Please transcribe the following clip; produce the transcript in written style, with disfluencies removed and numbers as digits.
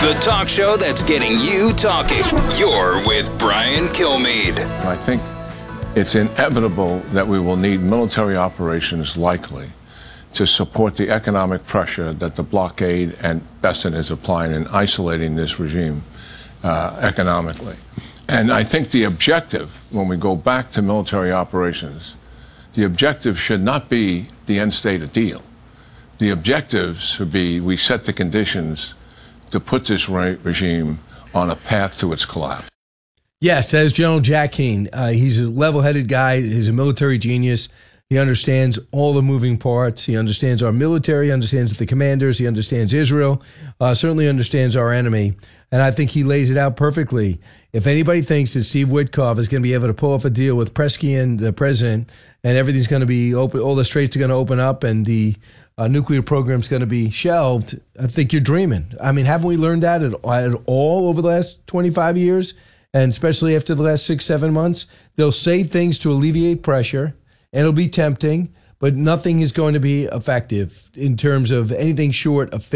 The talk show that's getting you talking. You're with Brian Kilmeade. I think it's inevitable that we will need military operations likely to support the economic pressure that the blockade and Besson is applying in isolating this regime economically. And I think the objective, when we go back to military operations, the objective should not be the end state of deal. The objectives should be we set the conditions to put this regime on a path to its collapse. Yes, that is General Jack Keane. He's a level-headed guy. He's a military genius. He understands all the moving parts. He understands our military, understands the commanders. He understands Israel, certainly understands our enemy. And I think he lays it out perfectly. If anybody thinks that Steve Witkoff is going to be able to pull off a deal with Presky and the president, and everything's going to be open, all the straits are going to open up, and the nuclear program's going to be shelved, I think you're dreaming. I mean, haven't we learned that at all over the last 25 years? And especially after the last 6-7 months, they'll say things to alleviate pressure, and it'll be tempting, but nothing is going to be effective in terms of anything short of